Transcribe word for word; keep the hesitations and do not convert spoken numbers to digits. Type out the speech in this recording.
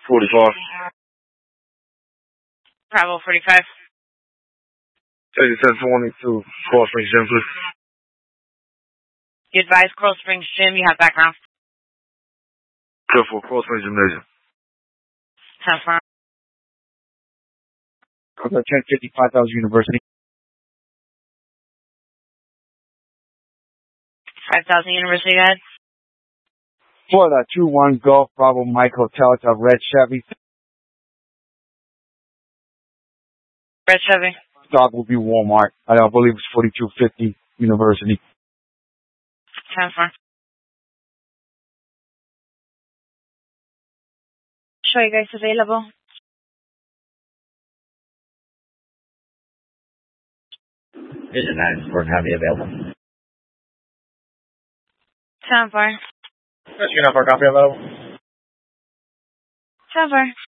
forty-five. Bravo forty-five. eighty-seven twenty-two, Coral Springs Gym, please. You advise Coral Springs Gym, you have background. Good for Coral Springs Gymnasium. ten four. ten fifty-five thousand University. five thousand University, guys. Florida, two one Golf, Bravo, Mike Hotel, it's a red Chevy. Red Chevy. Dog will be Walmart. I don't believe it's forty-two fifty University. ten four. Show you guys available. Vision nine, we're going to have you available. ten four. You're not for copy available. ten four.